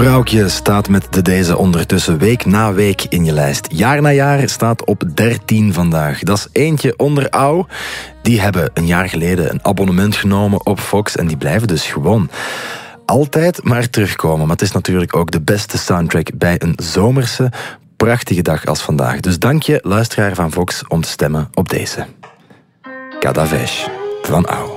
Vrouwtje staat met deze ondertussen week na week in je lijst. Jaar na jaar staat op 13 vandaag. Dat is eentje onder Au. Die hebben een jaar geleden een abonnement genomen op Fox en die blijven dus gewoon altijd maar terugkomen. Maar het is natuurlijk ook de beste soundtrack bij een zomerse, prachtige dag als vandaag. Dus dank je, luisteraar van Fox, om te stemmen op deze. Cada vez van Au.